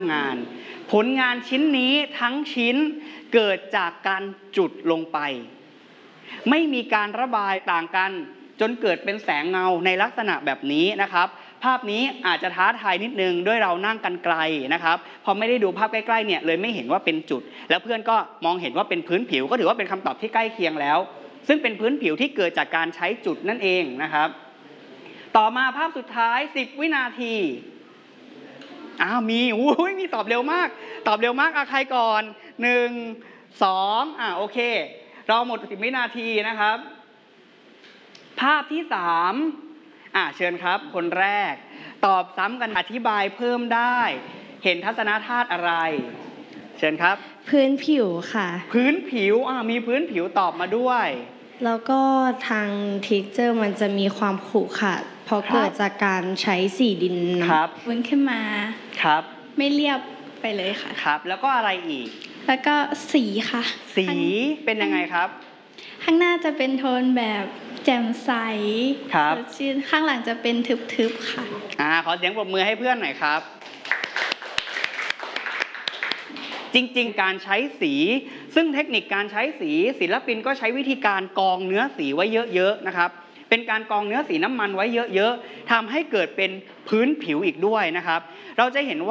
งานผลงานชิ้นนี้ทั้งชิ้นเกิดจากการจุดลงไปไม่มีการระบายต่างกันจนเกิดเป็นแสงเงาในลักษณะแบบนี้นะครับภาพนี้อาจจะท้าทายนิดนึงด้วยเรานั่งกันไกลนะครับพอไม่ได้ดูภาพใกล้ๆเนี่ยเลยไม่เห็นว่าเป็นจุดแล้วเพื่อนก็มองเห็นว่าเป็นพื้นผิวก็ถือว่าเป็นคำตอบที่ใกล้เคียงแล้วซึ่งเป็นพื้นผิวที่เกิดจากการใช้จุดนั่นเองนะครับต่อมาภาพสุดท้าย10วินาทีมีตอบเร็วมากใครก่อน1 2โอเคเราหมด10วินาทีนะครับภาพที่3เชิญครับคนแรกตอบซ้ำกันอธิบายเพิ่มได้เห็นทัศนธาตุอะไรเชิญครับพื้นผิวค่ะพื้นผิวมีพื้นผิวตอบมาด้วยแล้วก็ทางเท็กเจอร์มันจะมีความขรุขระเพราะเกิดจากการใช้สีดินวนขึ้นมาครับไม่เรียบไปเลยค่ะครับแล้วก็อะไรอีกแล้วก็สีค่ะสีเป็นยังไงครับข้างหน้าจะเป็นโทนแบบแจ่มใสครับข้างหลังจะเป็นทึบๆค่ะขอเสียงปรบมือให้เพื่อนหน่อยครับจริงๆการใช้สีซึ่งเทคนิคการใช้สีศิลปินก็ใช้วิธีการกองเนื้อสีไว้เยอะๆนะครับเป็นการกองเนื้อสีน้ำมันไว้เยอะๆทำให้เกิดเป็นพื้นผิวอีกด้วยนะครับเราจะเห็นว่า